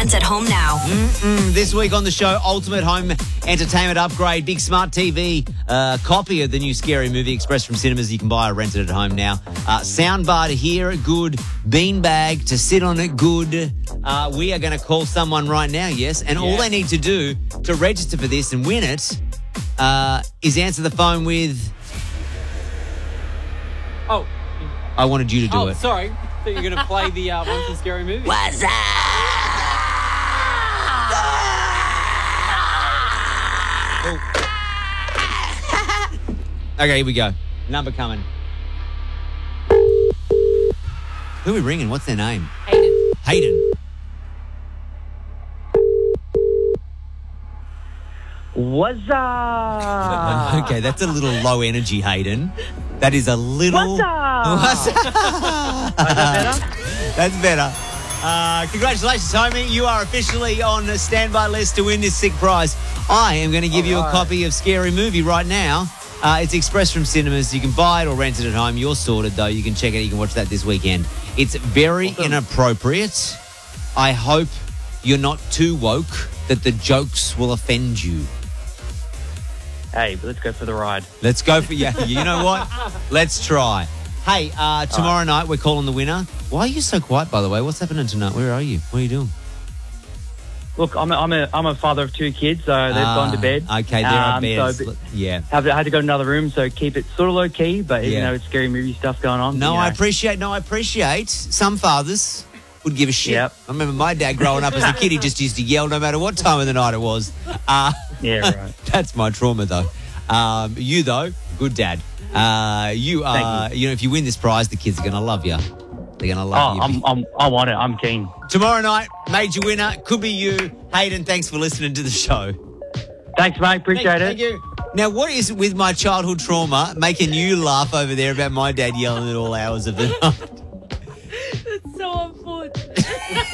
Rent at Home now. This week on the show, Ultimate Home Entertainment Upgrade, big smart TV, copy of the new Scary Movie Express from cinemas. You can buy or rent it at home now. Soundbar to hear it, good. Beanbag to sit on it, good. We are going to call someone right now, yes. And all they need to do to register for this and win it is answer the phone with... Oh. I wanted you to do it. Sorry. I thought you were going to play the one from Scary Movie. What's up? Okay, here we go. Number coming. Who are we ringing? What's their name? Hayden. What's up? Okay, that's a little low energy, Hayden. That is a little... What's up? What's up? Is that better? That's better. Congratulations, homie. You are officially on the standby list to win this sick prize. I am going to give you a copy of Scary Movie right now. It's express from cinemas. You can buy it or rent it at home. You're sorted, though. You can check it. You can watch that this weekend. It's very inappropriate. I hope you're not too woke that the jokes will offend you. Hey, but let's go for the ride. Let's go for... Yeah, you know what? Let's try. Hey, tomorrow night we're calling the winner. Why are you so quiet, by the way? What's happening tonight? Where are you? What are you doing? Look, I'm a father of 2 kids, so they've gone to bed. Okay, there are beds. So, yeah. had to go to another room, so keep it sort of low key, but even though it's scary movie stuff going on. No, I appreciate some fathers would give a shit. Yep. I remember my dad growing up as a kid, he just used to yell no matter what time of the night it was. Yeah, right. That's my trauma, though. You, though, good dad. You know, if you win this prize, the kids are going to love you. They're going to love you. I want it. I'm keen. Tomorrow night, major winner, could be you. Hayden, thanks for listening to the show. Thanks, mate. Appreciate it. Thank you. Now, what is it with my childhood trauma making you laugh over there about my dad yelling at all hours of the night? It's so on foot.